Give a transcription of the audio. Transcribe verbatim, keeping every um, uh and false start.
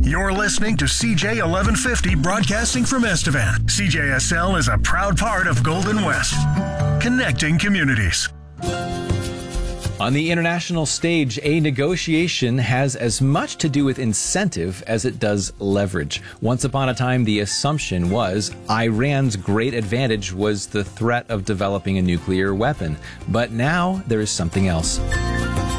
You're listening to C J eleven fifty, broadcasting from Estevan. C J S L is a proud part of Golden West, connecting communities. On the international stage, a negotiation has as much to do with incentive as it does leverage. Once upon a time, the assumption was Iran's great advantage was the threat of developing a nuclear weapon. But now there is something else.